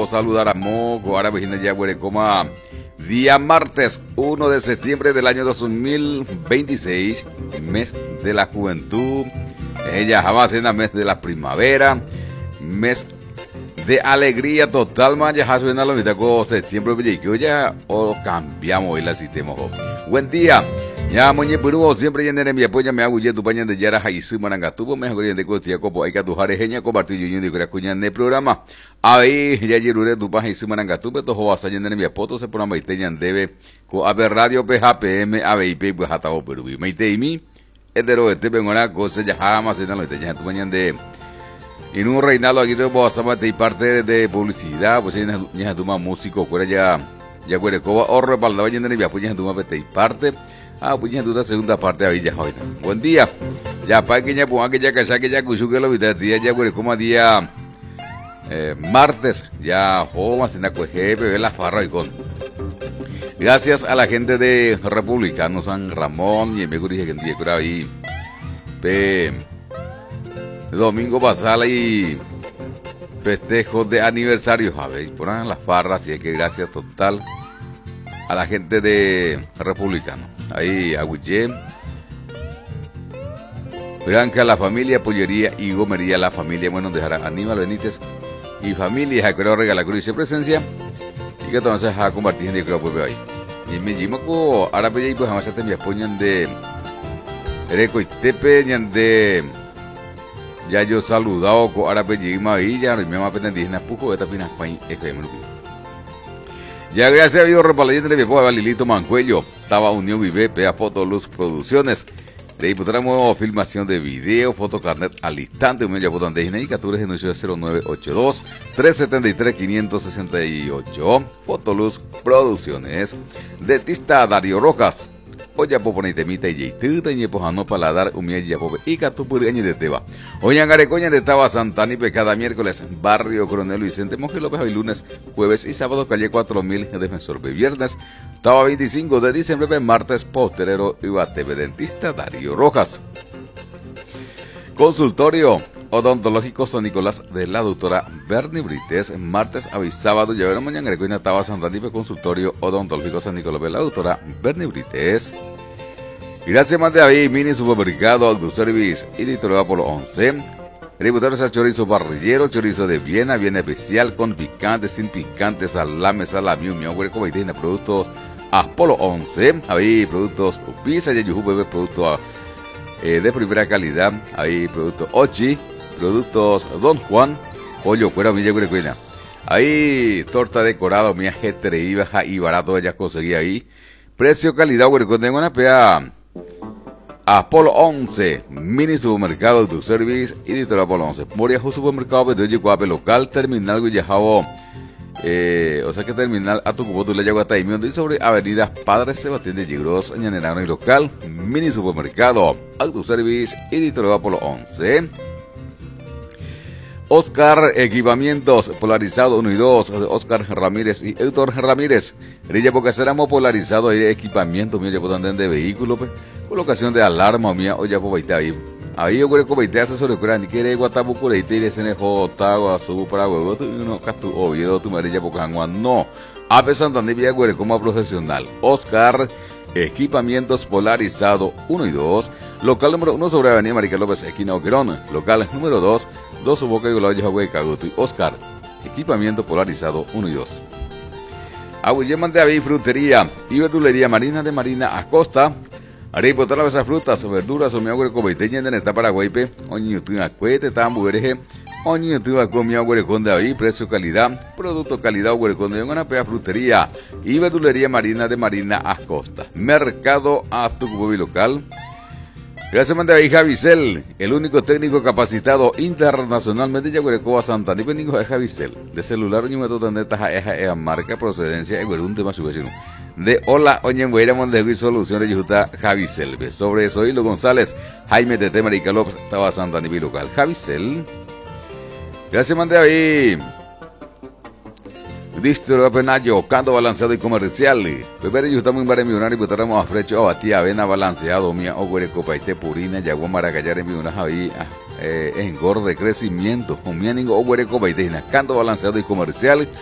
gusto saludar a Moco, ahora Virginia Yaguarecoma. Día martes 1 de septiembre del año 2026, mes de la juventud. Ella jamás en el mes de la primavera, mes de alegría total, man. Ya suena la mitad con septiembre, que ya o cambiamos el sistema. Buen día. Ya moñe peruo siempre yendo mi apoya me hago ya tu paña de yara haisu manangatubo me hago de cotia copo hay que tu jare genia compartir yo de cracuña de programa ahí ya yerure tu paña haisu manangatubo to ho asa yendo mi apoto se programa iteñan debe co a ver radio PHPM ABIP pues hasta o peru me iteimi es de lo este bengona cosa ya jamás en lo iteñan tu paña de en un reinado aquí te voy a saber de parte de publicidad pues ya tu músico fuera ya Guarecoba o respaldaba yendo mi apoya tu más de parte. Pues ya la segunda parte de ya hoy. Buen día. Ya para que ya ponga que ya que ya cuyo que lo viste día ya como día martes ya jomas en la jefe ve la farra y con. Gracias a la gente de Republicano San Ramón y me dije que día cura ahí. Domingo pasado y festejos de aniversario, ¿sabéis? Ponen las farras, así que gracias total a la gente de Republicano. Ahí, Agüillé, Branca, la familia, Pollería y Gomería, la familia, bueno, dejará Aníbal Benítez y familia, Jacareo Regala Cruz y presencia, y que entonces a compartir en el club ahí. Y me llamo con árabe y pues jamás te me apoyan de Ereco y Tepe, de ya yo saludado con árabe y ahí, ya no me va a pedir indígena, pujo de tapinas país, FM. Ya gracias a Dios, repalallente de mi pueblo, Lilito Mancuello, estaba Unión IBP, a Fotoluz Producciones, le disputaremos filmación de video, fotocarnet al instante, un medio botón de y capturas en 0982 373 568, Fotoluz Producciones, dentista Darío Rojas, Oya popone temita y yeituta y pojano paladar umia ya pope y catupuri de teba. Hoy en Garecoña de Taba Santana y cada miércoles Barrio Coronel Vicente Monge López hoy lunes, jueves y sábado calle 4000 Defensor B viernes. Taba 25 de diciembre martes Posterero Iba TV Dentista Darío Rojas. Consultorio odontológico San Nicolás de la doctora Bernie Brites, martes a sábado, ya verán mañana Grecoina Taba Santana y consultorio odontológico San Nicolás de la doctora Bernie Brites. Gracias más de ahí, mini supermercado, autoservice y editorial por 11. Tributarios a chorizo parrillero, chorizo de Viena, Viena especial con picante, sin picante, salame, salami, mi agua, como tiene productos Apolo 11, ahí productos pizza y bebé, productos de primera calidad, ahí productos Ochi, productos Don Juan, pollo, cuero, villa, cuina. Ahí, torta decorada, mía, jetere, y barato, ya conseguí ahí. Precio, calidad, güey, con una pea. Apolo 11, mini supermercado, autoservice, editorial Apolo 11. Moria, supermercado, de Guape local, terminal, Guillajabo. O sea que terminal a tu cubo, tú le llegas a Taimión, y sobre avenida Padre Sebastián de Gigros, Ñanerano y local, mini supermercado, autoservice, editorial Apolo 11. Oscar Equipamientos, polarizado 1 y 2, Oscar Ramírez y Héctor Ramírez. Rilla porque seramos polarizados ahí de equipamiento, mío, ya puedo andar de vehículo, pues, colocación de alarma, mía, o ya puedo baitar ahí. Ahí yo creo que baitar se sobre cura, ni quiere guatabu por ahí, te dicen J, subo para huevo, tú no, castu, obvio, tu marilla porque no. A pesar de que ya como profesional, Oscar Equipamientos polarizado 1 y 2, local número 1 sobre Avenida Marica López, esquina Oquerón, local número 2, 2 Boca y Golayo Jagüey Caguto y Oscar Equipamiento polarizado 1 y 2. Aguilleman de Avi Frutería y Verdulería Marina de Marina Acosta. Haré botar las frutas, verduras o mi agua cobeteña en esta Paraguaype, oño tuna cuete, tambuereje, oño tuna con mi agua con de ahí, precio calidad, producto calidad, agua con de una pea frutería y verdulería marina de Marina Acosta. Mercado a tu cubo local. Gracias, manda ahí Javicel, el único técnico capacitado internacionalmente de Yaguarecoa Santa Ni Benigno de Javicel, de celular y método de esta marca procedencia de un tema subvecino. De hola, oñen buena mondejo soluciones de Yuta Javicel. Sobre eso, Hilo González, Jaime de Marica López, estaba Santa Nivel local. Javicel. Gracias, mande ahí. Distro Penayo, canto balanceado y comercial. Beber y estamos en Bare Millonario y botaremos a frecho a batía avena balanceado, mía, ogüere copa y te purina, yagua maracayar en Millonario ahí, engorde, crecimiento, un mía, ningo, ogüere copa y te canto balanceado y comercial.